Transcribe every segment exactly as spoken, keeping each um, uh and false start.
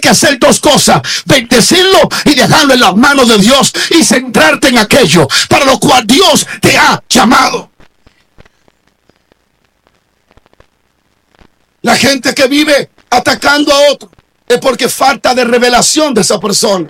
que hacer dos cosas: bendecirlo y dejarlo en las manos de Dios y centrarte en aquello para lo cual Dios te ha llamado. La gente que vive atacando a otro es porque falta de revelación de esa persona.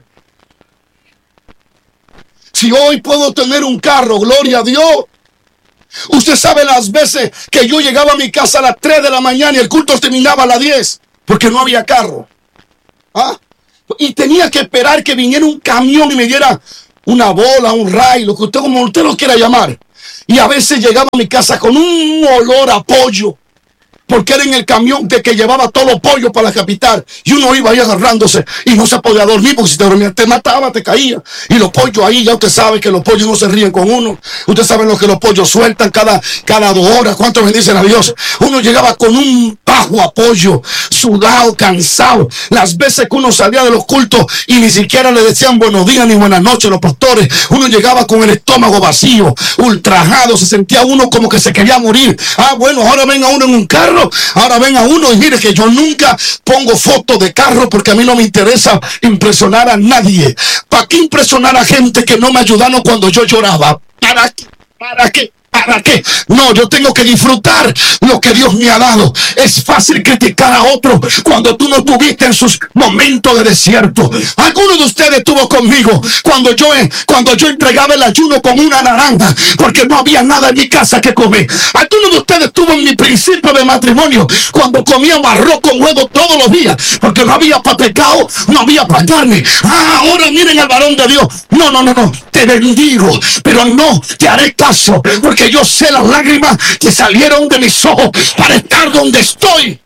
Si hoy puedo tener un carro, gloria a Dios. Usted sabe las veces que yo llegaba a mi casa a las tres de la mañana y el culto terminaba a las diez porque no había carro. ¿Ah? Y tenía que esperar que viniera un camión y me diera una bola, un ray, lo que usted, como usted lo quiera llamar. Y a veces llegaba a mi casa con un olor a pollo, porque era en el camión de que llevaba todos los pollos para la capital. Y uno iba ahí agarrándose y no se podía dormir, porque si te dormías te mataba, te caía. Y los pollos ahí, ya usted sabe que los pollos no se ríen con uno. Usted sabe lo que los pollos sueltan cada, cada dos horas. ¿Cuántos bendicen a Dios? Uno llegaba con un bajo apoyo, sudado, cansado. Las veces que uno salía de los cultos y ni siquiera le decían buenos días ni buenas noches los pastores. Uno llegaba con el estómago vacío, ultrajado. Se sentía uno como que se quería morir. Ah, bueno, ahora venga uno en un carro. Ahora ven a uno y mire que yo nunca pongo fotos de carro porque a mí no me interesa impresionar a nadie. ¿Para qué impresionar a gente que no me ayudaron cuando yo lloraba? ¿Para qué? ¿Para qué? ¿Para qué? No, yo tengo que disfrutar lo que Dios me ha dado. Es fácil criticar a otro cuando tú no tuviste en sus momentos de desierto. Alguno de ustedes estuvo conmigo cuando yo, cuando yo entregaba el ayuno con una naranja porque no había nada en mi casa que comer. Alguno de ustedes estuvo en mi principio de matrimonio cuando comíamos arroz con huevo todos los días porque no había para pecado, no había para carne. Ah, ahora miren al varón de Dios. No, no, no, no. Te bendigo, pero no te haré caso porque yo sé las lágrimas que salieron de mis ojos para estar donde estoy.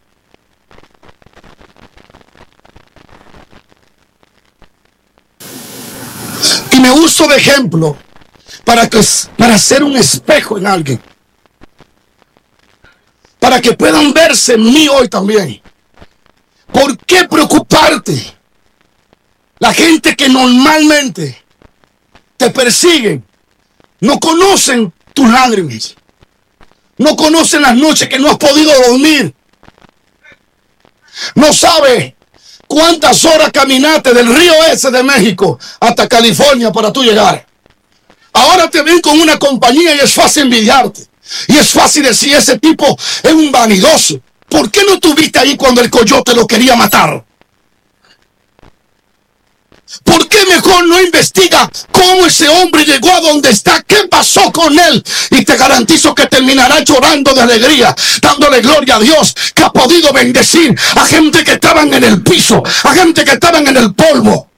Y me uso de ejemplo para, que, para ser un espejo en alguien, para que puedan verse en mí hoy también. ¿Por qué preocuparte? La gente que normalmente te persiguen no conocen tus lágrimas, no conocen las noches que no has podido dormir, no sabe cuántas horas caminaste del río ese de México hasta California para tú llegar. Ahora te ven con una compañía y es fácil envidiarte, y es fácil decir ese tipo es un vanidoso. ¿Por qué no estuviste ahí cuando el coyote lo quería matar? ¿Por qué mejor no investiga cómo ese hombre llegó a donde está? ¿Qué pasó con él? Y te garantizo que terminará llorando de alegría, dándole gloria a Dios, que ha podido bendecir a gente que estaban en el piso, a gente que estaban en el polvo.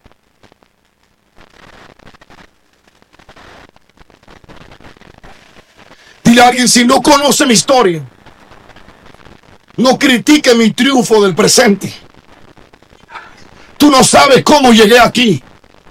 Dile a alguien, si no conoce mi historia, no critique mi triunfo del presente. Tú no sabes cómo llegué aquí.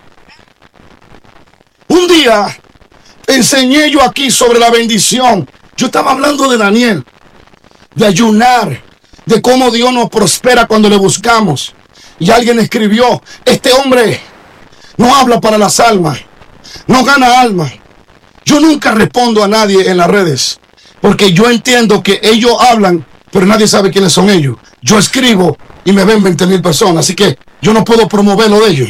Un día enseñé yo aquí sobre la bendición. Yo estaba hablando de Daniel, de ayunar, de cómo Dios nos prospera cuando le buscamos. Y alguien escribió, este hombre no habla para las almas, no gana almas. Yo nunca respondo a nadie en las redes, porque yo entiendo que ellos hablan, pero nadie sabe quiénes son ellos. Yo escribo y me ven veinte mil personas, así que yo no puedo promover lo de ellos.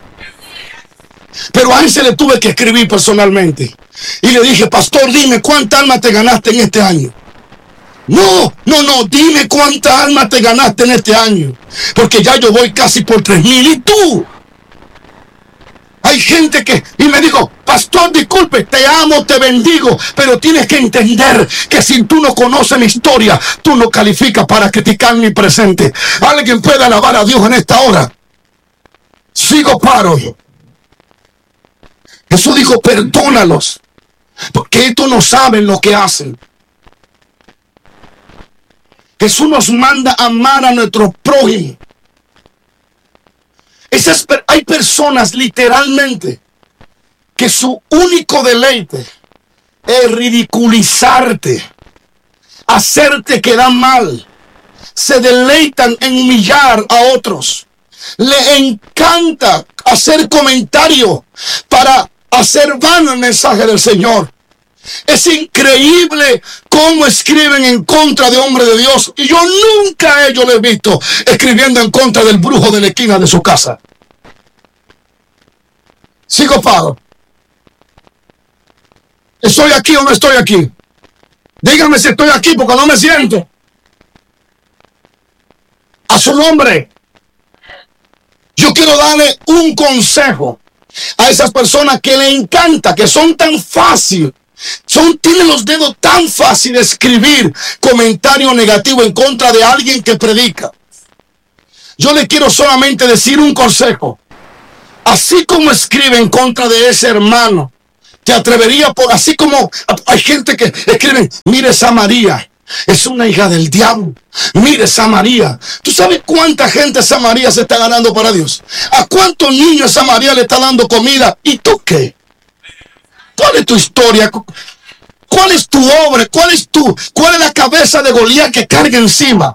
Pero a ese le tuve que escribir personalmente. Y le dije, pastor, dime cuánta alma te ganaste en este año. No, no, no, dime cuánta alma te ganaste en este año. Porque ya yo voy casi por tres mil. ¿Y tú? Hay gente que, y me dijo, pastor, disculpe, te amo, te bendigo, pero tienes que entender que si tú no conoces mi historia, tú no calificas para criticar mi presente. ¿Alguien puede alabar a Dios en esta hora? Sigo paro. Jesús dijo, perdónalos, porque estos no saben lo que hacen. Jesús nos manda a amar a nuestro prójimo. Esas, hay personas literalmente que su único deleite es ridiculizarte, hacerte quedar mal. Se deleitan en humillar a otros. Le encanta hacer comentarios para hacer vano el mensaje del Señor. Es increíble cómo escriben en contra de hombres de Dios. Y yo nunca a ellos les he visto escribiendo en contra del brujo de la esquina de su casa. Sigo paro. ¿Estoy aquí o no estoy aquí? Díganme si estoy aquí porque no me siento. A su nombre. Yo quiero darle un consejo a esas personas que le encanta, que son tan fáciles. Son, tienen los dedos tan fácil de escribir comentario negativo en contra de alguien que predica. Yo le quiero solamente decir un consejo. Así como escribe en contra de ese hermano, te atrevería por, así como hay gente que escribe, mire esa María, es una hija del diablo. Mire esa María. ¿Tú sabes cuánta gente esa María se está ganando para Dios? ¿A cuántos niños esa María le está dando comida? ¿Y tú qué? ¿Cuál es tu historia? ¿Cuál es tu obra? ¿Cuál es tu, cuál es la cabeza de Goliat que carga encima?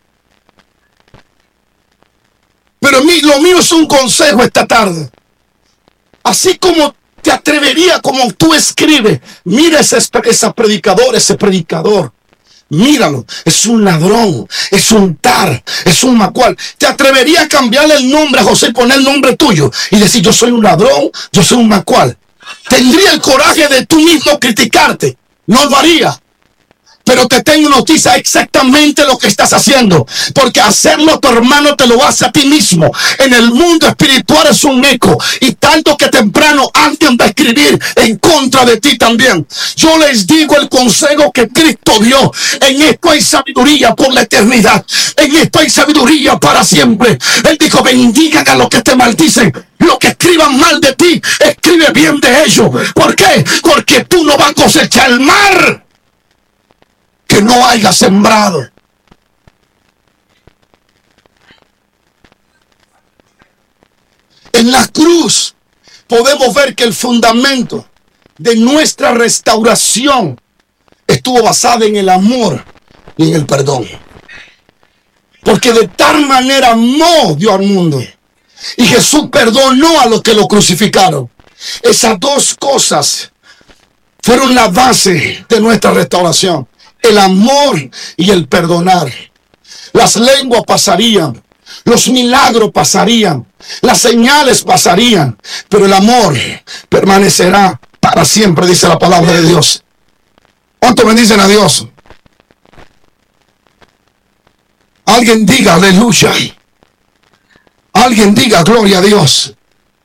Pero mí, lo mío es un consejo esta tarde. Así como te atrevería, como tú escribes, mira ese, ese predicador, ese predicador. Míralo, es un ladrón, es un tar, es un macual. Te atrevería a cambiarle el nombre a José y poner el nombre tuyo y decir, yo soy un ladrón, yo soy un macual. Tendría el coraje de tú mismo criticarte. No lo haría. Pero te tengo noticia, exactamente lo que estás haciendo. Porque hacerlo tu hermano te lo hace a ti mismo. En el mundo espiritual es un eco. Y tanto que temprano alguien va a escribir en contra de ti también. Yo les digo el consejo que Cristo dio. En esto hay sabiduría por la eternidad. En esto hay sabiduría para siempre. Él dijo, bendigan a los que te maldicen. Los que escriban mal de ti, escribe bien de ellos. ¿Por qué? Porque tú no vas a cosechar el mar que no haya sembrado. En la cruz podemos ver que el fundamento de nuestra restauración estuvo basado en el amor y en el perdón. Porque de tal manera amó Dios al mundo. Y Jesús perdonó a los que lo crucificaron. Esas dos cosas fueron la base de nuestra restauración. El amor y el perdonar. Las lenguas pasarían. Los milagros pasarían. Las señales pasarían. Pero el amor permanecerá para siempre, dice la palabra de Dios. ¿Cuánto bendicen a Dios? Alguien diga aleluya. Alguien diga gloria a Dios.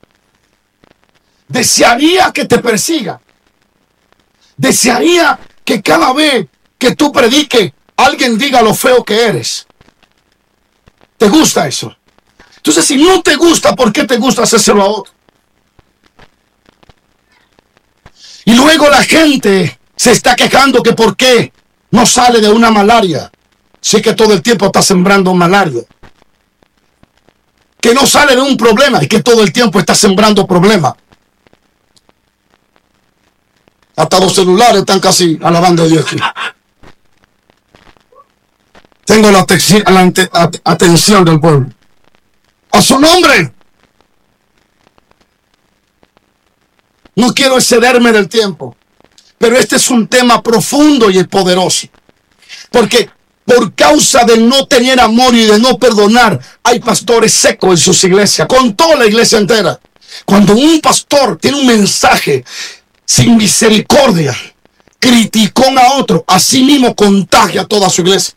Desearía que te persiga. Desearía que cada vez que tú prediques, alguien diga lo feo que eres. ¿Te gusta eso? Entonces, si no te gusta, ¿por qué te gusta hacérselo a otro? Y luego la gente se está quejando que por qué no sale de una malaria. Sí que todo el tiempo está sembrando malaria. Que no sale de un problema y que todo el tiempo está sembrando problemas. Hasta los celulares están casi alabando a Dios aquí. Tengo la, la atención del pueblo. A su nombre. No quiero excederme del tiempo, pero este es un tema profundo y poderoso. Porque por causa de no tener amor y de no perdonar, hay pastores secos en sus iglesias, con toda la iglesia entera. Cuando un pastor tiene un mensaje sin misericordia, criticón a otro, así mismo contagia a toda su iglesia.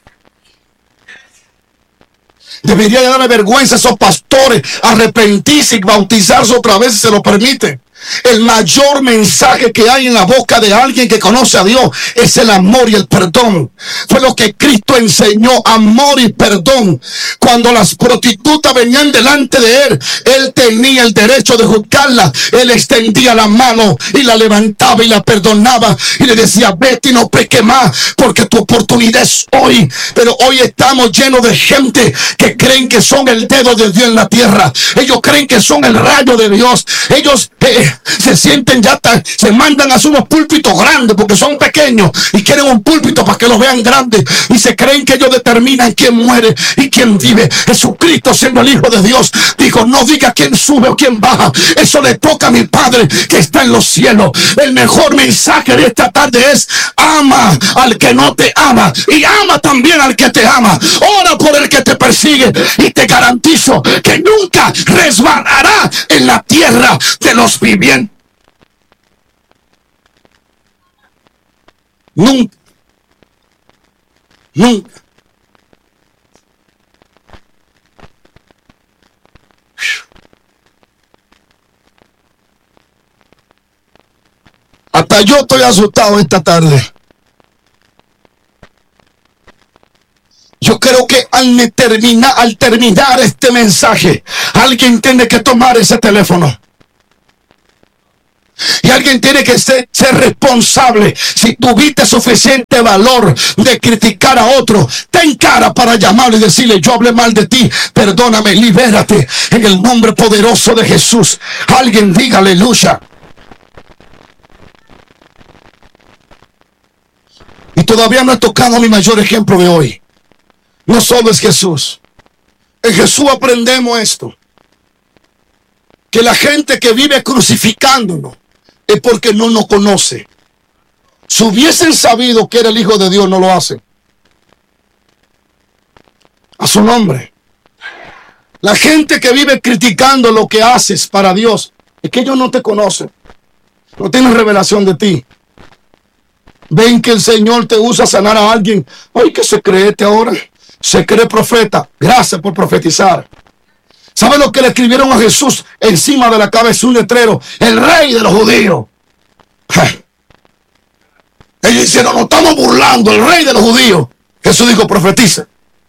Debería de darle vergüenza a esos pastores arrepentirse y bautizarse otra vez si se lo permiten. El mayor mensaje que hay en la boca de alguien que conoce a Dios es el amor y el perdón. Fue lo que Cristo enseñó, amor y perdón. Cuando las prostitutas venían delante de él, él tenía el derecho de juzgarlas. Él extendía la mano y la levantaba y la perdonaba y le decía, vete y no peque más, porque tu oportunidad es hoy. Pero hoy estamos llenos de gente que creen que son el dedo de Dios en la tierra. Ellos creen que son el rayo de Dios. Ellos eh, se sienten ya tan, se mandan a hacer unos púlpitos grandes porque son pequeños y quieren un púlpito para que los vean grandes y se creen que ellos determinan quién muere y quién vive. Jesucristo, siendo el Hijo de Dios, dijo: no diga quién sube o quién baja, eso le toca a mi Padre que está en los cielos. El mejor mensaje de esta tarde es: ama al que no te ama y ama también al que te ama. Ora por el que te persigue y te garantizo que nunca resbalará en la tierra de los vivientes. Nunca. Nunca. Hasta yo estoy asustado esta tarde. Yo creo que al terminar, al terminar este mensaje, alguien tiene que tomar ese teléfono. Y alguien tiene que ser, ser responsable. Si tuviste suficiente valor de criticar a otro, ten cara para llamarlo y decirle: yo hablé mal de ti, perdóname, libérate en el nombre poderoso de Jesús. Alguien diga aleluya. Y todavía no he tocado mi mayor ejemplo de hoy. No solo es Jesús. En Jesús aprendemos esto: que la gente que vive crucificándonos es porque no nos conoce. Si hubiesen sabido que era el Hijo de Dios, no lo hacen. A su nombre. La gente que vive criticando lo que haces para Dios es que ellos no te conocen. No tienen revelación de ti. Ven que el Señor te usa a sanar a alguien. Ay, que se cree este ahora. Se cree profeta. Gracias por profetizar. ¿Sabe lo que le escribieron a Jesús encima de la cabeza? Un letrero: el rey de los judíos. Ellos dijeron: nos estamos burlando, el rey de los judíos. Jesús dijo: profetiza.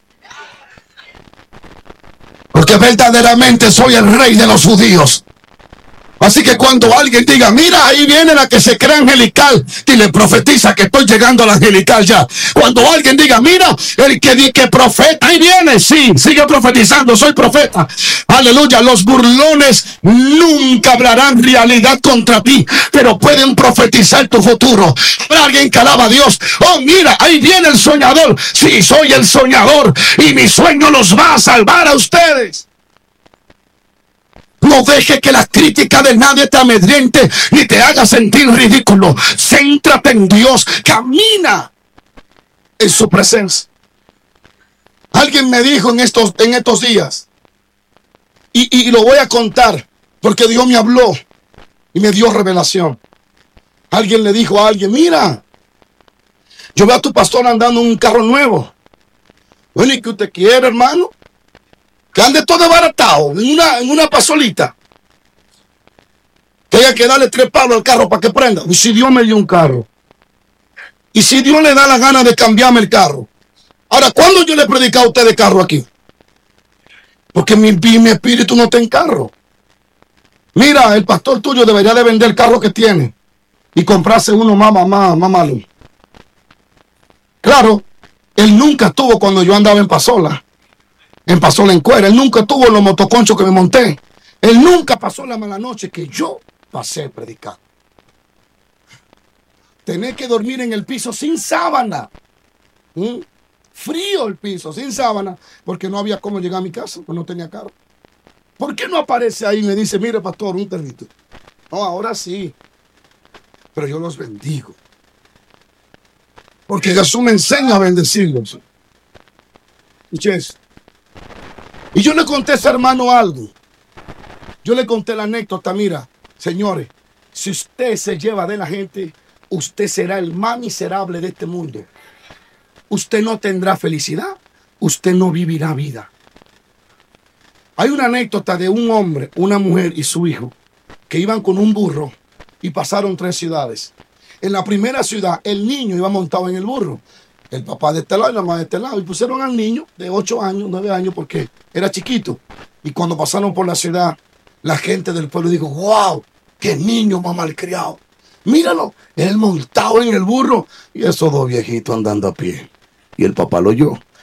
Porque verdaderamente soy el rey de los judíos. Así que cuando alguien diga: mira, ahí viene la que se cree angelical, dile: profetiza que estoy llegando a la angelical ya. Cuando alguien diga: mira, el que dice que profeta, ahí viene, sí, sigue profetizando, soy profeta. Aleluya. Los burlones nunca hablarán realidad contra ti, pero pueden profetizar tu futuro. Habrá alguien que alaba a Dios: oh, mira, ahí viene el soñador. Sí, soy el soñador y mi sueño los va a salvar a ustedes. No deje que la crítica de nadie te amedrente ni te haga sentir ridículo. Céntrate en Dios. Camina en su presencia. Alguien me dijo en estos, en estos días, y, y lo voy a contar porque Dios me habló y me dio revelación. Alguien le dijo a alguien: mira, yo veo a tu pastor andando en un carro nuevo. Bueno, ¿y qué usted quiere, hermano? Que ande todo desbaratado en una, en una pasolita. Que haya que darle tres palos al carro para que prenda. Y si Dios me dio un carro. Y si Dios le da la gana de cambiarme el carro. Ahora, ¿cuándo yo le he predicado a usted de carro aquí? Porque mi, mi espíritu no está en carro. Mira, el pastor tuyo debería de vender el carro que tiene y comprarse uno más, más, más, más malo. Claro, él nunca estuvo cuando yo andaba en Pasola. En Pasola en Cuera. Él nunca tuvo los motoconchos que me monté. Él nunca pasó la mala noche que yo pasé predicando. Tener que dormir en el piso sin sábana. ¿Mm? Frío el piso, sin sábana, porque no había cómo llegar a mi casa, pues no tenía carro. ¿Por qué no aparece ahí y me dice: mire, pastor, un termito? No, ahora sí. Pero yo los bendigo. Porque Jesús me enseña a bendecirlos. Escuche eso. Y yo le conté a ese hermano algo. Yo le conté la anécdota: mira, señores, si usted se lleva de la gente, usted será el más miserable de este mundo. Usted no tendrá felicidad, usted no vivirá vida. Hay una anécdota de un hombre, una mujer y su hijo que iban con un burro y pasaron tres ciudades. En la primera ciudad, el niño iba montado en el burro. El papá de este lado y la mamá de este lado. Y pusieron al niño de ocho años, nueve años, porque era chiquito. Y cuando pasaron por la ciudad, la gente del pueblo dijo: wow, qué niño más malcriado. Míralo, él montado en el burro y esos dos viejitos andando a pie. Y el papá lo oyó.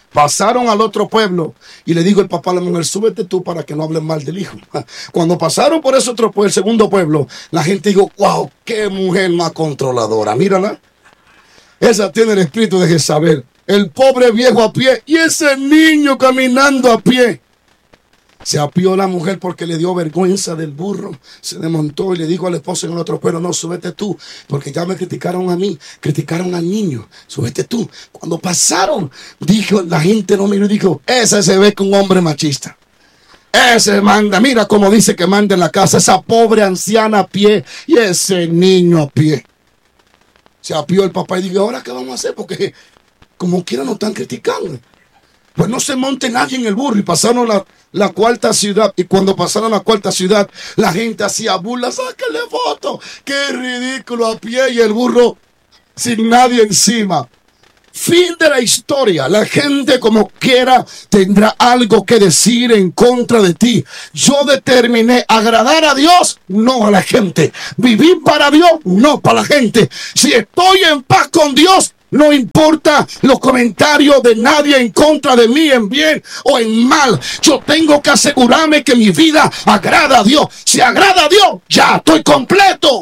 Pasaron al otro pueblo y le dijo el papá a la mujer, súbete tú para que no hablen mal del hijo. Cuando pasaron por ese otro pueblo, el segundo pueblo, la gente dijo, wow, qué mujer más controladora. Mírala. Esa tiene el espíritu de Jezabel. El pobre viejo a pie y ese niño caminando a pie. Se apió la mujer porque le dio vergüenza del burro. Se desmontó y le dijo al esposo en el otro pueblo, no, súbete tú, porque ya me criticaron a mí, criticaron al niño, súbete tú. Cuando pasaron, dijo, la gente no miró y dijo, ese se ve que un hombre machista. Ese manda, mira cómo dice que manda en la casa, esa pobre anciana a pie y ese niño a pie. Se apió el papá y dijo, ¿ahora qué vamos a hacer? Porque como quiera nos están criticando. Pues no se monte nadie en el burro. Y pasaron la, la cuarta ciudad. Y cuando pasaron la cuarta ciudad, la gente hacía burlas. ¡Sáquenle foto! ¡Qué ridículo! A pie y el burro sin nadie encima. Fin de la historia. La gente como quiera tendrá algo que decir en contra de ti. Yo determiné agradar a Dios, no a la gente. Vivir para Dios, no para la gente. Si estoy en paz con Dios, no importa los comentarios de nadie en contra de mí, en bien o en mal. Yo tengo que asegurarme que mi vida agrada a Dios. Si agrada a Dios, ya estoy completo.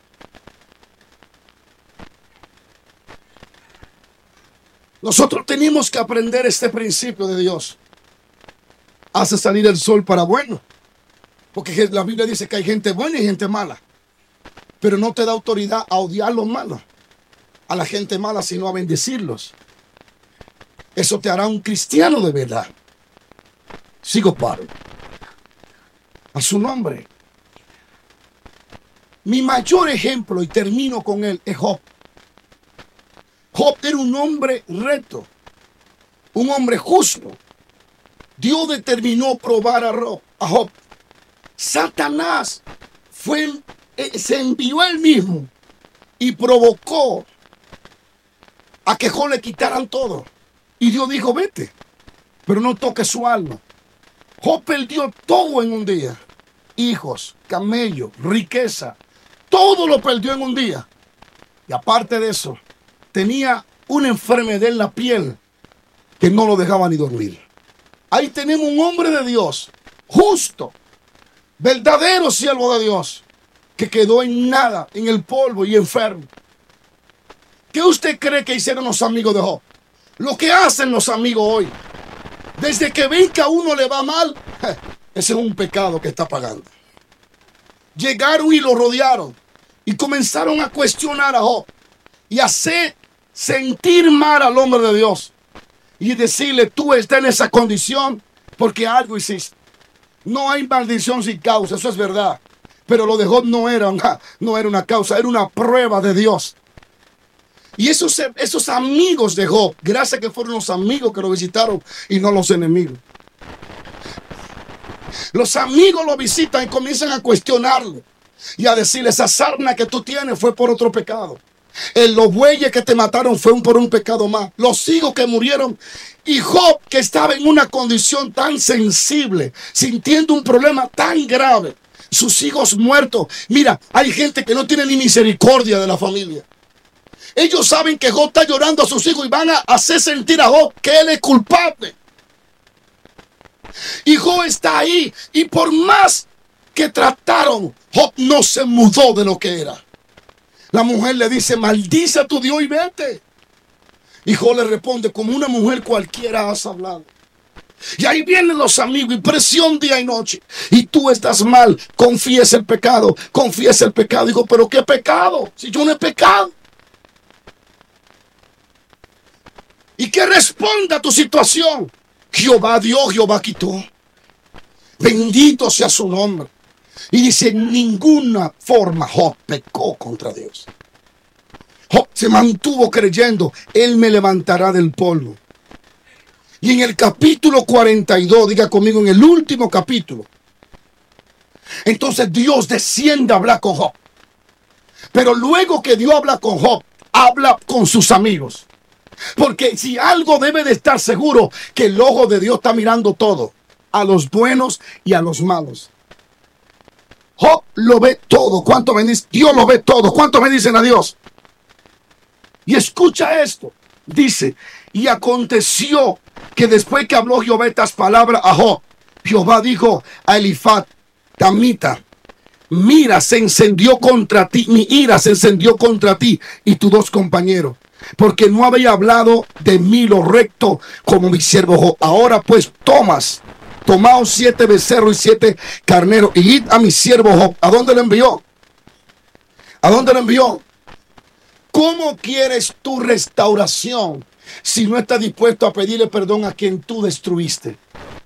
Nosotros tenemos que aprender este principio de Dios. Hace salir el sol para bueno. Porque la Biblia dice que hay gente buena y gente mala. Pero no te da autoridad a odiar los malos, a la gente mala, sino a bendecirlos. Eso te hará un cristiano de verdad. Sigo paro. A su nombre. Mi mayor ejemplo, y termino con él, es Job. Job era un hombre recto, un hombre justo. Dios determinó probar a Job. Satanás fue, se envió él mismo y provocó a que Job le quitaran todo. Y Dios dijo, vete, pero no toques su alma. Job perdió todo en un día. Hijos, camellos, riqueza. Todo lo perdió en un día. Y aparte de eso, tenía una enfermedad en la piel que no lo dejaba ni dormir. Ahí tenemos un hombre de Dios, justo, verdadero siervo de Dios, que quedó en nada, en el polvo y enfermo. ¿Qué usted cree que hicieron los amigos de Job? Lo que hacen los amigos hoy. Desde que ven que a uno le va mal, ese es un pecado que está pagando. Llegaron y lo rodearon y comenzaron a cuestionar a Job y hacer sentir mal al hombre de Dios y decirle, tú estás en esa condición porque algo hiciste. No hay maldición sin causa, eso es verdad. Pero lo de Job no era una, no era una causa, era una prueba de Dios. Y esos, esos amigos de Job, gracias que fueron los amigos que lo visitaron y no los enemigos. Los amigos lo visitan y comienzan a cuestionarlo y a decirle, esa sarna que tú tienes fue por otro pecado. En los bueyes que te mataron fue un, por un pecado más. Los hijos que murieron. Y Job, que estaba en una condición tan sensible, sintiendo un problema tan grave. Sus hijos muertos. Mira, hay gente que no tiene ni misericordia de la familia. Ellos saben que Job está llorando a sus hijos y van a hacer sentir a Job que él es culpable. Y Job está ahí. Y por más que trataron, Job no se mudó de lo que era. La mujer le dice, maldice a tu Dios y vete. Y Job le responde, como una mujer cualquiera has hablado. Y ahí vienen los amigos y presión día y noche. Y tú estás mal, confiesa el pecado, confiesa el pecado. Digo, pero ¿qué pecado? Si yo no he pecado. ¿Y qué responda a tu situación? Jehová dio, Jehová quitó. Bendito sea su nombre. Y dice, en ninguna forma Job pecó contra Dios. Job se mantuvo creyendo, él me levantará del polvo. Y en el capítulo cuarenta y dos, diga conmigo, en el último capítulo, entonces Dios desciende a hablar con Job. Pero luego que Dios habla con Job, habla con sus amigos. Porque si algo debe de estar seguro, que el ojo de Dios está mirando todo, a los buenos y a los malos. Job lo ve todo. ¿Cuánto me dicen? Dios lo ve todo. ¿Cuánto me dicen a Dios? Y escucha esto. Dice, Y aconteció que después que habló Jehová estas palabras a Job, Jehová dijo a Elifaz, Tamita, mira, se encendió contra ti, mi ira se encendió contra ti y tus dos compañeros, porque no había hablado de mí lo recto como mi siervo Job. Ahora pues tomas, tomaos siete becerros y siete carneros y id a mi siervo Job. ¿A dónde lo envió? ¿A dónde lo envió? ¿Cómo quieres tu restauración si no estás dispuesto a pedirle perdón a quien tú destruiste?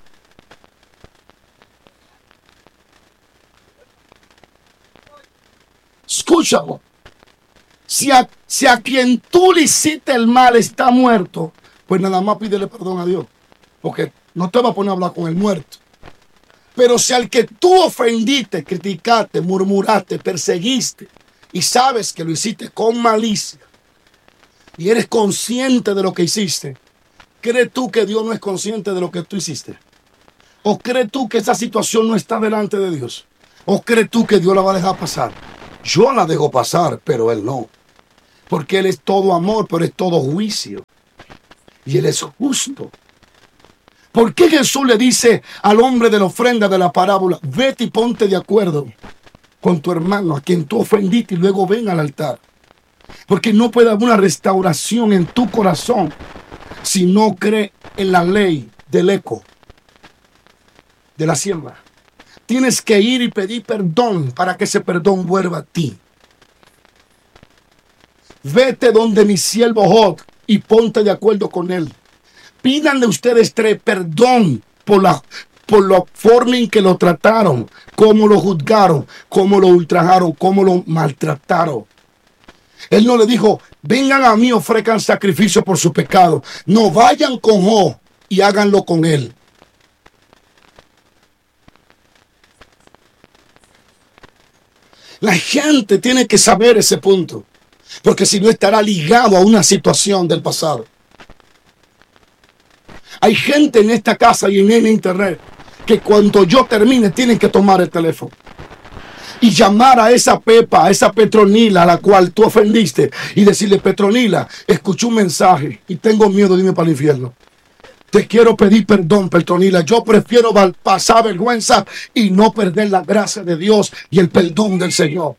Escúchalo. Si a, si a quien tú le hiciste el mal está muerto, pues nada más pídele perdón a Dios, porque no te va a poner a hablar con el muerto. Pero si al que tú ofendiste, criticaste, murmuraste, perseguiste, y sabes que lo hiciste con malicia, y eres consciente de lo que hiciste, ¿crees tú que Dios no es consciente de lo que tú hiciste? ¿O crees tú que esa situación no está delante de Dios? ¿O crees tú que Dios la va a dejar pasar? Yo la dejo pasar, pero Él no. Porque Él es todo amor, pero es todo juicio. Y Él es justo. ¿Por qué Jesús le dice al hombre de la ofrenda de la parábola, vete y ponte de acuerdo con tu hermano a quien tú ofendiste y luego ven al altar? Porque no puede haber una restauración en tu corazón si no cree en la ley del eco, de la siembra. Tienes que ir y pedir perdón para que ese perdón vuelva a ti. Vete donde mi siervo Job y ponte de acuerdo con él. Pídanle ustedes tres perdón por la, por la forma en que lo trataron, cómo lo juzgaron, cómo lo ultrajaron, cómo lo maltrataron. Él no le dijo, vengan a mí, ofrezcan sacrificio por su pecado. No, vayan con Job y háganlo con él. La gente tiene que saber ese punto, porque si no estará ligado a una situación del pasado. Hay gente en esta casa y en el internet que cuando yo termine tienen que tomar el teléfono y llamar a esa Pepa, a esa Petronila a la cual tú ofendiste y decirle, Petronila, escuché un mensaje y tengo miedo de irme para el infierno. Te quiero pedir perdón, Petronila. Yo prefiero pasar vergüenza y no perder la gracia de Dios y el perdón del Señor.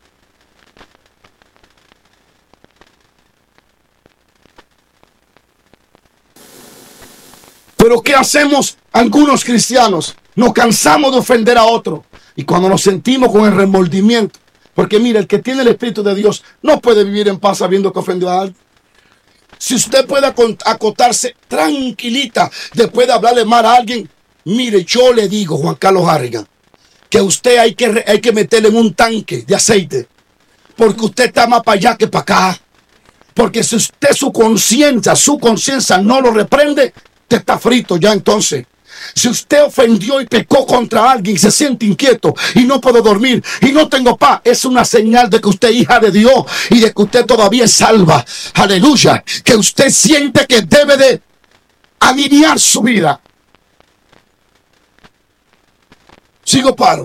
Pero ¿qué hacemos algunos cristianos? Nos cansamos de ofender a otro. Y cuando nos sentimos con el remordimiento, porque mira, el que tiene el Espíritu de Dios no puede vivir en paz sabiendo que ofendió a alguien. Si usted puede acotarse tranquilita después de hablarle mal a alguien, mire, yo le digo, Juan Carlos Harrigan, que a usted hay que, hay que meterle en un tanque de aceite, porque usted está más para allá que para acá. Porque si usted su conciencia, su conciencia no lo reprende, te está frito ya entonces. Si usted ofendió y pecó contra alguien y se siente inquieto y no puedo dormir y no tengo paz, es una señal de que usted es hija de Dios y de que usted todavía es salva. Aleluya. Que usted siente que debe de alinear su vida. Sigo paro.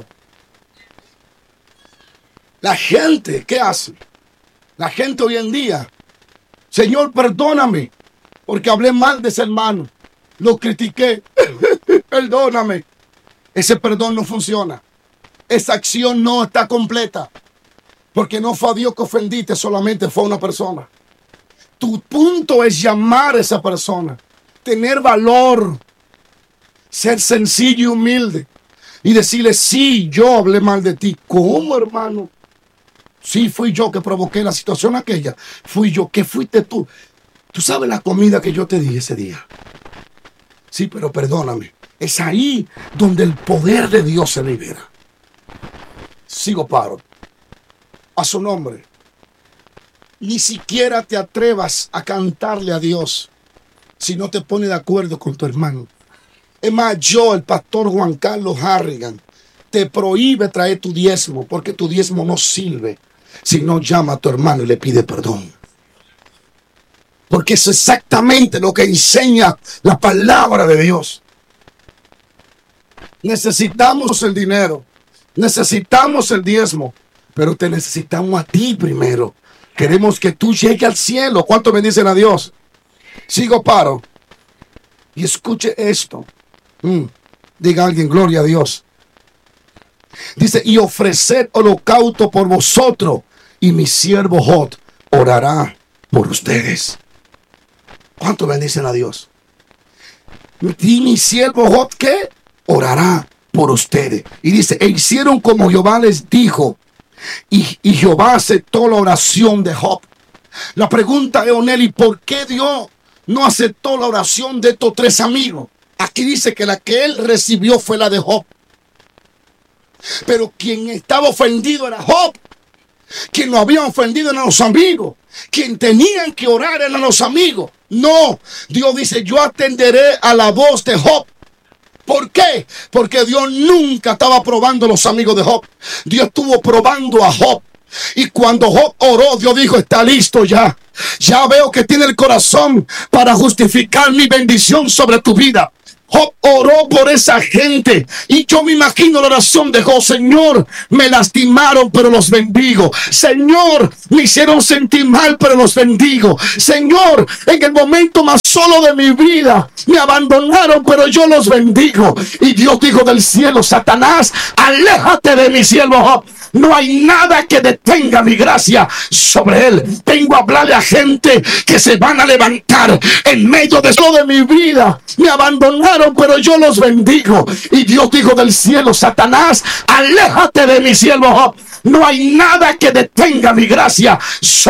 La gente, ¿qué hace? La gente hoy en día, Señor, perdóname porque hablé mal de ese hermano. Lo critiqué. Perdóname. Ese perdón no funciona. Esa acción no está completa. Porque no fue a Dios que ofendiste, solamente fue a una persona. Tu punto es llamar a esa persona. Tener valor. Ser sencillo y humilde. Y decirle, sí, yo hablé mal de ti. ¿Cómo, hermano? Sí, fui yo que provoqué la situación aquella. Fui yo. ¿Qué fuiste tú? Tú sabes la comida que yo te di ese día. Sí, pero perdóname. Es ahí donde el poder de Dios se libera. Sigo paro. A su nombre. Ni siquiera te atrevas a cantarle a Dios si no te pones de acuerdo con tu hermano. Es más, yo, el pastor Juan Carlos Harrigan, te prohíbe traer tu diezmo porque tu diezmo no sirve si no llama a tu hermano y le pide perdón. Porque es exactamente lo que enseña la palabra de Dios. Necesitamos el dinero. Necesitamos el diezmo. Pero te necesitamos a ti primero. Queremos que tú llegues al cielo. ¿Cuánto bendicen a Dios? Sigo paro. Y escuche esto. Mm. Diga alguien, gloria a Dios. Dice, y ofrecer holocausto por vosotros, y mi siervo Job orará por ustedes. ¿Cuánto bendicen a Dios? Y mi siervo Job, ¿qué? Orará por ustedes. Y dice, e hicieron como Jehová les dijo. Y, y Jehová aceptó la oración de Job. La pregunta es, Oneli, ¿por qué Dios no aceptó la oración de estos tres amigos? Aquí dice que la que él recibió fue la de Job. Pero quien estaba ofendido era Job. Quien lo había ofendido eran los amigos. Quien tenían que orar eran los amigos. No, Dios dice, yo atenderé a la voz de Job. ¿Por qué? Porque Dios nunca estaba probando a los amigos de Job. Dios estuvo probando a Job. Y cuando Job oró, Dios dijo, está listo ya. Ya veo que tiene el corazón para justificar mi bendición sobre tu vida. Job oró por esa gente. Y yo me imagino la oración de Job. Señor, me lastimaron, pero los bendigo. Señor, me hicieron sentir mal, pero los bendigo. Señor, en el momento más solo de mi vida, me abandonaron, pero yo los bendigo. Y Dios dijo del cielo, Satanás, aléjate de mi siervo Job. No hay nada que detenga mi gracia sobre él. Vengo a hablarle a gente que se van a levantar en medio de solo de mi vida. Me abandonaron, pero yo los bendigo. Y Dios dijo del cielo, Satanás, aléjate de mi siervo Job. No hay nada que detenga mi gracia sobre